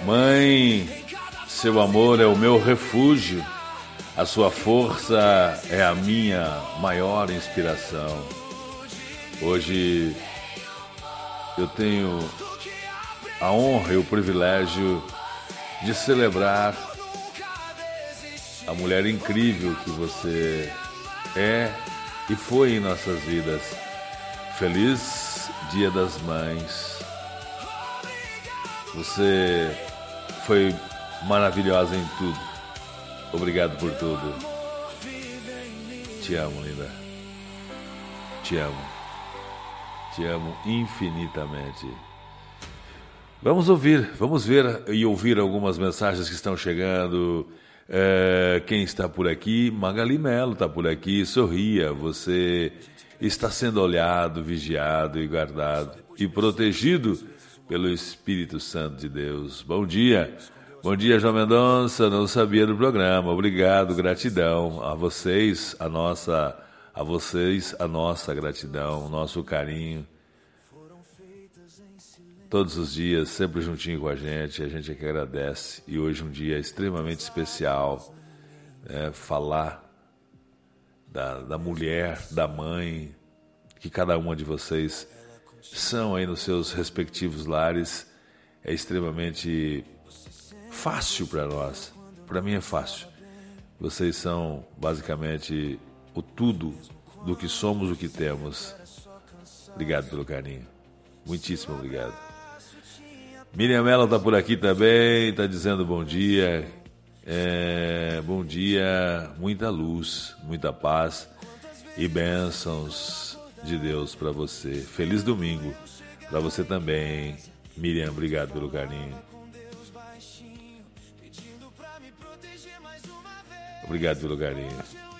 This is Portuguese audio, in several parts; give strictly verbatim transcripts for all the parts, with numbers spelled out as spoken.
Mãe, seu amor é o meu refúgio, a sua força é a minha maior inspiração. Hoje eu tenho a honra e o privilégio de celebrar a mulher incrível que você é e foi em nossas vidas. Feliz Dia das Mães. Você foi maravilhosa em tudo. Obrigado por tudo. Te amo, linda. Te amo. Te amo infinitamente. Vamos ouvir, vamos ver e ouvir algumas mensagens que estão chegando. É, quem está por aqui? Magali Melo está por aqui. Sorria, você está sendo olhado, vigiado e guardado e protegido pelo Espírito Santo de Deus. Bom dia. Bom dia, João Mendonça. Não sabia do programa. Obrigado, gratidão a vocês, a nossa, a vocês, a nossa gratidão, nosso carinho. Todos os dias, sempre juntinho com a gente, a gente é que agradece. E hoje um dia extremamente especial, né? Falar da, da mulher, da mãe, que cada uma de vocês são aí nos seus respectivos lares, é extremamente fácil para nós. Para mim é fácil. Vocês são basicamente o tudo do que somos, o que temos. Obrigado pelo carinho. Muitíssimo obrigado. Miriam Mello está por aqui também, está dizendo bom dia. É, bom dia, muita luz, muita paz e bênçãos de Deus para você. Feliz domingo para você também, Miriam. Obrigado pelo carinho. Obrigado pelo carinho.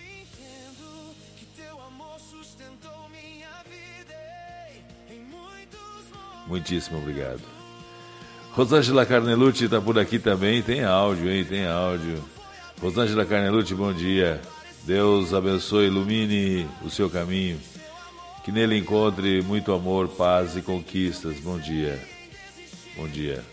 Muitíssimo obrigado. Rosângela Carnelucci está por aqui também. Tem áudio, hein? Tem áudio. Rosângela Carnelucci, bom dia. Deus abençoe, ilumine o seu caminho. Que nele encontre muito amor, paz e conquistas. Bom dia. Bom dia.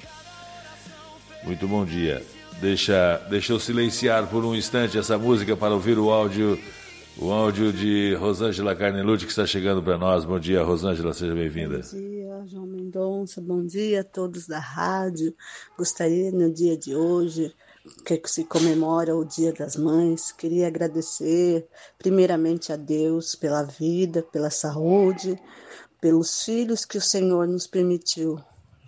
Muito bom dia. Deixa, deixa eu silenciar por um instante essa música para ouvir o áudio, o áudio de Rosângela Carnelucci que está chegando para nós. Bom dia, Rosângela, seja bem-vinda. Bom dia, João Mendonça. Bom dia a todos da rádio. Gostaria, no dia de hoje, que se comemora o Dia das Mães, queria agradecer primeiramente a Deus pela vida, pela saúde, pelos filhos que o Senhor nos permitiu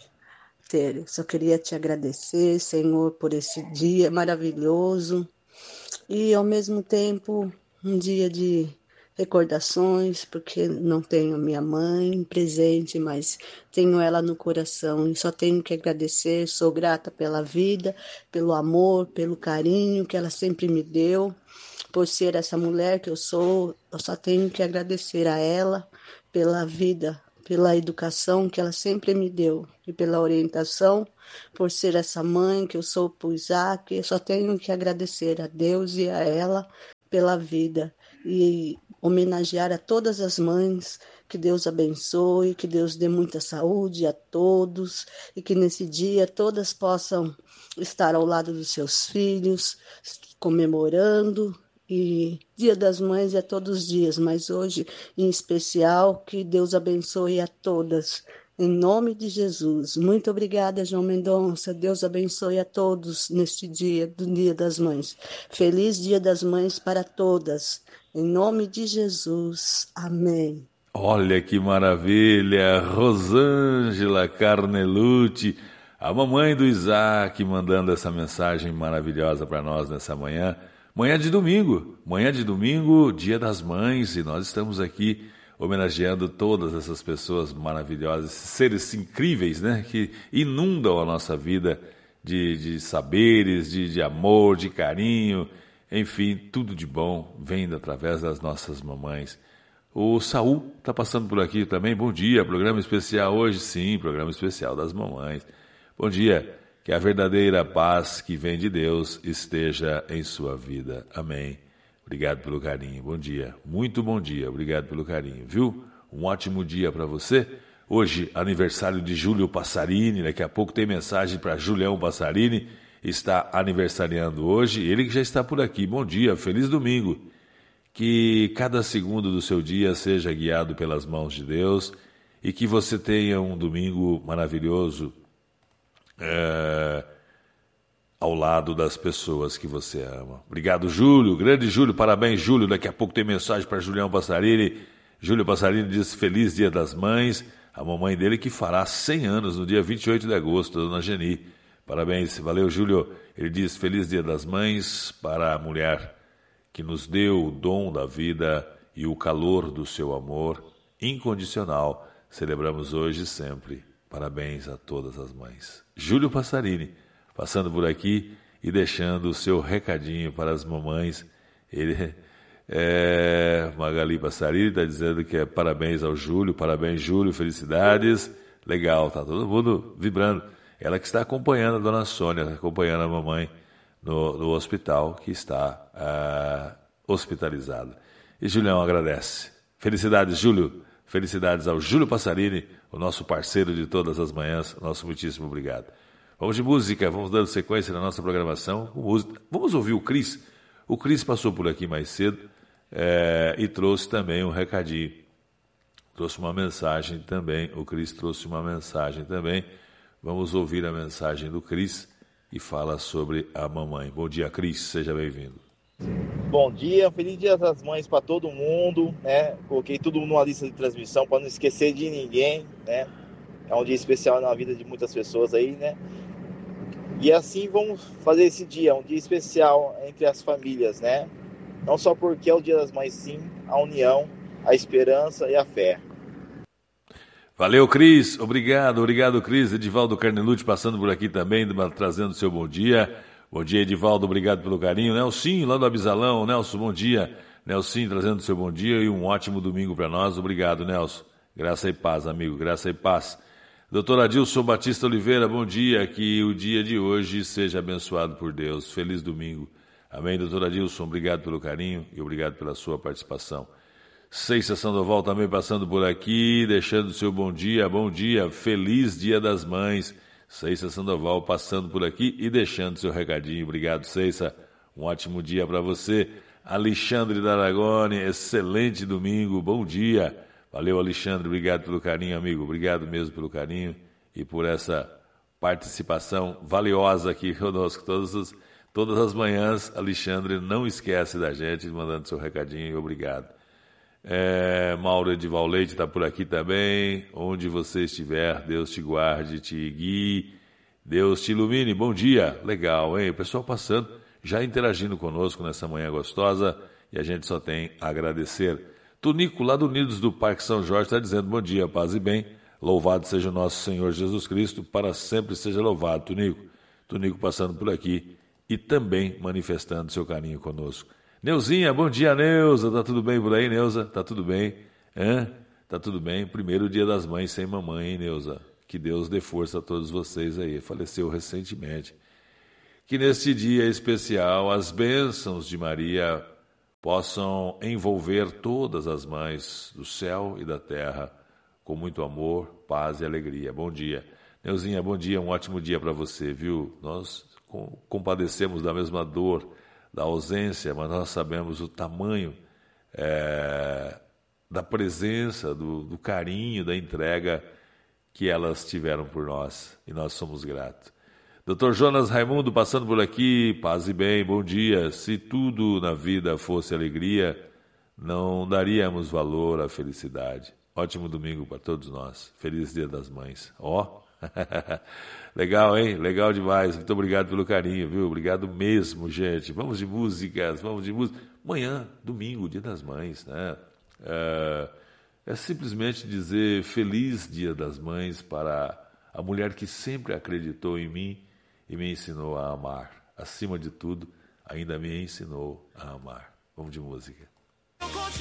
ter. Só queria te agradecer, Senhor, por esse dia maravilhoso e, ao mesmo tempo, um dia de recordações, porque não tenho minha mãe presente, mas tenho ela no coração e só tenho que agradecer. Sou grata pela vida, pelo amor, pelo carinho que ela sempre me deu, por ser essa mulher que eu sou. Eu só tenho que agradecer a ela pela vida, pela educação que ela sempre me deu e pela orientação, por ser essa mãe que eu sou para o Isaac. Eu só tenho que agradecer a Deus e a ela pela vida e homenagear a todas as mães. Que Deus abençoe, que Deus dê muita saúde a todos e que nesse dia todas possam estar ao lado dos seus filhos, comemorando. E Dia das Mães é todos os dias, mas hoje em especial, que Deus abençoe a todas. Em nome de Jesus. Muito obrigada, João Mendonça. Deus abençoe a todos neste dia, do Dia das Mães. Feliz Dia das Mães para todas. Em nome de Jesus. Amém. Olha que maravilha. Rosângela Carnelucci, a mamãe do Isaac, mandando essa mensagem maravilhosa para nós nessa manhã. Manhã de domingo. Manhã de domingo, Dia das Mães. E nós estamos aqui homenageando todas essas pessoas maravilhosas, seres incríveis, né, que inundam a nossa vida de, de saberes, de, de amor, de carinho, enfim, tudo de bom vem através das nossas mamães. O Saul está passando por aqui também. Bom dia, programa especial hoje, sim, programa especial das mamães. Bom dia, que a verdadeira paz que vem de Deus esteja em sua vida. Amém. Obrigado pelo carinho. Bom dia. Muito bom dia. Obrigado pelo carinho, viu? Um ótimo dia para você. Hoje, aniversário de Júlio Passarini, daqui a pouco tem mensagem para Julião Passarini, está aniversariando hoje, ele que já está por aqui. Bom dia, feliz domingo. Que cada segundo do seu dia seja guiado pelas mãos de Deus e que você tenha um domingo maravilhoso é, ao lado das pessoas que você ama. Obrigado, Júlio. Grande Júlio, parabéns, Júlio. Daqui a pouco tem mensagem para Julião Passarini. Júlio Passarini diz feliz Dia das Mães. A mamãe dele que fará cem anos no dia vinte e oito de agosto, a dona Geni. Parabéns, valeu, Júlio. Ele diz feliz Dia das Mães para a mulher que nos deu o dom da vida e o calor do seu amor incondicional. Celebramos hoje e sempre. Parabéns a todas as mães. Júlio Passarini, passando por aqui e deixando o seu recadinho para as mamães. Ele, é, Magali Passarini está dizendo que é parabéns ao Júlio, parabéns, Júlio, felicidades. Legal, tá todo mundo vibrando. Ela que está acompanhando a dona Sônia, acompanhando a mamãe no, no hospital, que está uh, hospitalizada. E Julião agradece. Felicidades, Júlio. Felicidades ao Júlio Passarini, o nosso parceiro de todas as manhãs. Nosso muitíssimo obrigado. Vamos de música, vamos dando sequência na nossa programação. Vamos ouvir o Cris. O Cris passou por aqui mais cedo é, e trouxe também um recadinho. Trouxe uma mensagem também. O Cris trouxe uma mensagem também. Vamos ouvir a mensagem do Cris e fala sobre a mamãe. Bom dia, Cris, seja bem-vindo. Bom dia, feliz Dia das Mães para todo mundo, né? Coloquei tudo numa lista de transmissão para não esquecer de ninguém, né? É um dia especial na vida de muitas pessoas aí, né? E assim vamos fazer esse dia, um dia especial entre as famílias, né? Não só porque é o Dia das Mães, sim, a união, a esperança e a fé. Valeu, Cris. Obrigado, obrigado, Cris. Edivaldo Carnelucci passando por aqui também, trazendo seu bom dia. Bom dia, Edivaldo, obrigado pelo carinho. Nelson, lá do Abisalão. Nelson, bom dia. Nelson, trazendo seu bom dia e um ótimo domingo para nós. Obrigado, Nelson. Graça e paz, amigo, graça e paz. Doutor Adilson Batista Oliveira, bom dia. Que o dia de hoje seja abençoado por Deus. Feliz domingo. Amém, doutor Adilson. Obrigado pelo carinho e obrigado pela sua participação. Seixas Sandoval também passando por aqui, deixando seu bom dia, bom dia, feliz Dia das Mães. Seixas Sandoval passando por aqui e deixando seu recadinho. Obrigado, Seixas. Um ótimo dia para você. Alexandre D'Aragone, excelente domingo, bom dia. Valeu, Alexandre, obrigado pelo carinho, amigo. Obrigado mesmo pelo carinho e por essa participação valiosa aqui conosco todos os, todas as manhãs. Alexandre, não esquece da gente, mandando seu recadinho e obrigado. É, Mauro Edival Leite está por aqui também. Onde você estiver, Deus te guarde, te guie, Deus te ilumine. Bom dia, legal, hein? O pessoal passando, já interagindo conosco nessa manhã gostosa e a gente só tem a agradecer. Tunico, lá do Unidos do Parque São Jorge, está dizendo bom dia, paz e bem. Louvado seja o nosso Senhor Jesus Cristo, para sempre seja louvado, Tunico. Tunico passando por aqui e também manifestando seu carinho conosco. Neuzinha, bom dia, Neuza. Tá tudo bem por aí, Neuza? Tá tudo bem? Hã? Tá tudo bem? Primeiro Dia das Mães sem mamãe, hein, Neuza? Que Deus dê força a todos vocês aí. Faleceu recentemente. Que neste dia especial as bênçãos de Maria possam envolver todas as mães do céu e da terra com muito amor, paz e alegria. Bom dia. Neuzinha, bom dia. Um ótimo dia para você, viu? Nós compadecemos da mesma dor da ausência, mas nós sabemos o tamanho é, da presença, do, do carinho, da entrega que elas tiveram por nós, e nós somos gratos. doutor Jonas Raimundo passando por aqui, paz e bem, bom dia. Se tudo na vida fosse alegria, não daríamos valor à felicidade. Ótimo domingo para todos nós. Feliz Dia das Mães. Ó, oh. Legal, hein? Legal demais. Muito obrigado pelo carinho, viu? Obrigado mesmo, gente. Vamos de músicas, vamos de música. Amanhã, domingo, Dia das Mães, né? É, é simplesmente dizer feliz Dia das Mães para a mulher que sempre acreditou em mim e me ensinou a amar. Acima de tudo, ainda me ensinou a amar. Vamos de música.